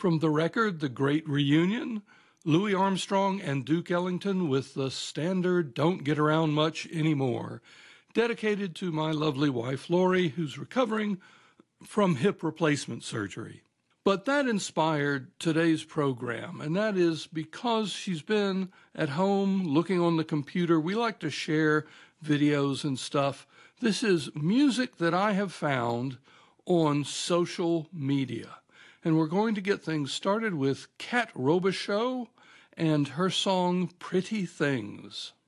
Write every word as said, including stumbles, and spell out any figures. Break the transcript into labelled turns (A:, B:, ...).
A: From the record, The Great Reunion, Louis Armstrong and Duke Ellington with the standard Don't Get Around Much Anymore, dedicated to my lovely wife, Lori, who's recovering from hip replacement surgery. But that inspired today's program, and that is because she's been at home looking on the computer. We like to share videos and stuff. This is music that I have found on social media. And we're going to get things started with Kat Robichaux and her song Pretty Things.